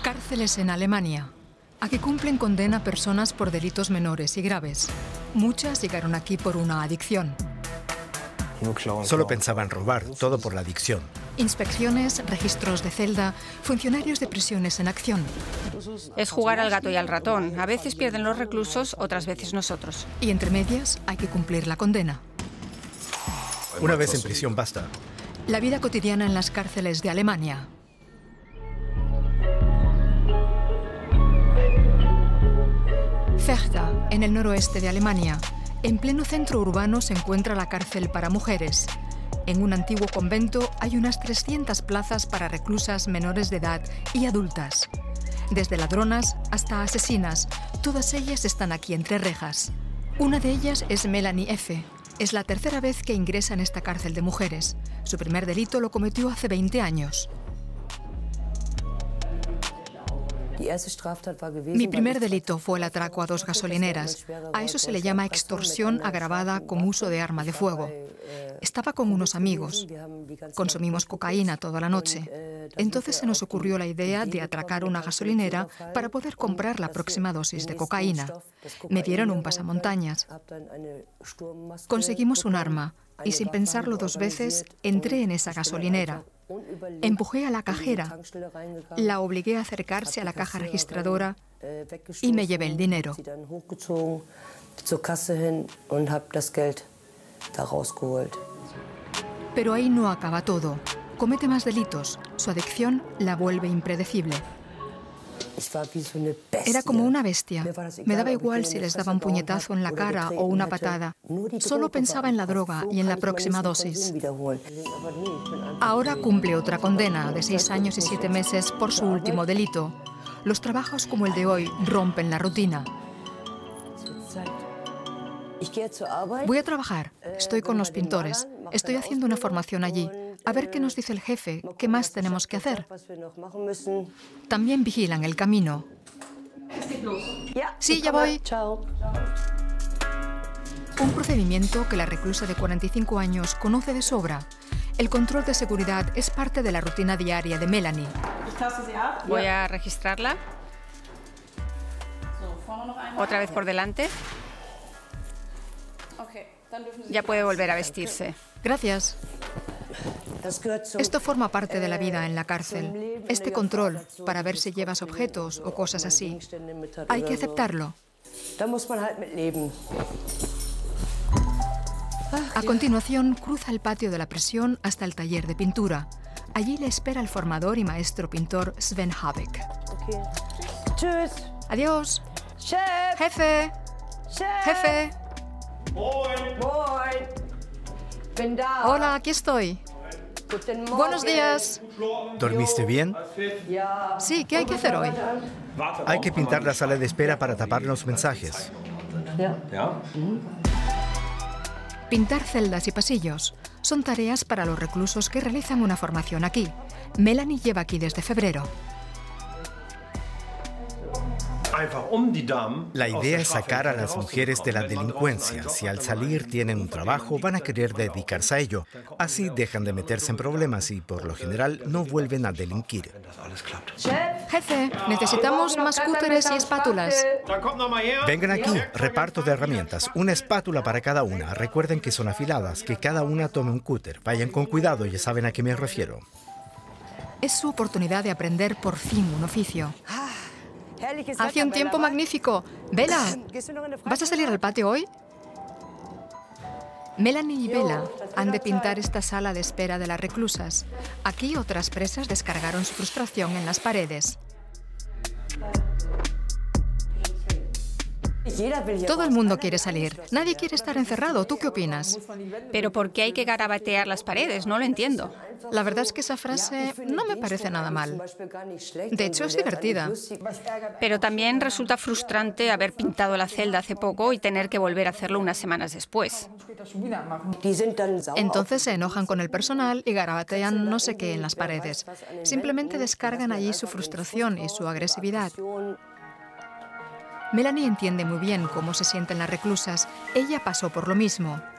Cárceles en Alemania. Aquí cumplen condena personas por delitos menores y graves. Muchas llegaron aquí por una adicción. Solo pensaban robar, todo por la adicción. Inspecciones, registros de celda, funcionarios de prisiones en acción. Es jugar al gato y al ratón. A veces pierden los reclusos, otras veces nosotros. Y entre medias hay que cumplir la condena. Una vez en prisión basta. La vida cotidiana en las cárceles de Alemania. Vechta, en el noroeste de Alemania. En pleno centro urbano se encuentra la cárcel para mujeres. En un antiguo convento hay unas 300 plazas para reclusas menores de edad y adultas. Desde ladronas hasta asesinas, todas ellas están aquí entre rejas. Una de ellas es Melanie F. Es la tercera vez que ingresa en esta cárcel de mujeres. Su primer delito lo cometió hace 20 años. Mi primer delito fue el atraco a 2 gasolineras. A eso se le llama extorsión agravada con uso de arma de fuego. Estaba con unos amigos. Consumimos cocaína toda la noche. Entonces se nos ocurrió la idea de atracar una gasolinera para poder comprar la próxima dosis de cocaína. Me dieron un pasamontañas. Conseguimos un arma y sin pensarlo 2 veces entré en esa gasolinera. Empujé a la cajera, la obligué a acercarse a la caja registradora y me llevé el dinero. Pero ahí no acaba todo. Comete más delitos. Su adicción la vuelve impredecible. Era como una bestia. Me daba igual si les daba un puñetazo en la cara o una patada. Solo pensaba en la droga y en la próxima dosis. Ahora cumple otra condena de 6 años y 7 meses por su último delito. Los trabajos como el de hoy rompen la rutina. Voy a trabajar. Estoy con los pintores. Estoy haciendo una formación allí. A ver qué nos dice el jefe, qué más tenemos que hacer. También vigilan el camino. Sí, ya voy. Un procedimiento que la reclusa de 45 años conoce de sobra. El control de seguridad es parte de la rutina diaria de Melanie. Voy a registrarla. Otra vez por delante. Ya puede volver a vestirse. Gracias. Esto forma parte de la vida en la cárcel. Este control, para ver si llevas objetos o cosas así. Hay que aceptarlo. A continuación, cruza el patio de la prisión hasta el taller de pintura. Allí le espera el formador y maestro pintor Sven Habeck. Adiós. Jefe. Jefe. Hola, aquí estoy. Buenos días. ¿Dormiste bien? Sí, ¿qué hay que hacer hoy? Hay que pintar la sala de espera para tapar los mensajes. Pintar celdas y pasillos son tareas para los reclusos que realizan una formación aquí. Melanie lleva aquí desde febrero. La idea es sacar a las mujeres de la delincuencia. Si al salir tienen un trabajo, van a querer dedicarse a ello. Así dejan de meterse en problemas y, por lo general, no vuelven a delinquir. Jefe, necesitamos más cúteres y espátulas. Vengan aquí, reparto de herramientas. Una espátula para cada una. Recuerden que son afiladas, que cada una tome un cúter. Vayan con cuidado, ya saben a qué me refiero. Es su oportunidad de aprender por fin un oficio. Hace un tiempo magnífico. Bella, ¿vas a salir al patio hoy? Melanie y Bella han de pintar esta sala de espera de las reclusas. Aquí otras presas descargaron su frustración en las paredes. Todo el mundo quiere salir. Nadie quiere estar encerrado. ¿Tú qué opinas? Pero ¿por qué hay que garabatear las paredes? No lo entiendo. La verdad es que esa frase no me parece nada mal. De hecho, es divertida. Pero también resulta frustrante haber pintado la celda hace poco y tener que volver a hacerlo unas semanas después. Entonces se enojan con el personal y garabatean no sé qué en las paredes. Simplemente descargan allí su frustración y su agresividad. Melanie entiende muy bien cómo se sienten las reclusas. Ella pasó por lo mismo.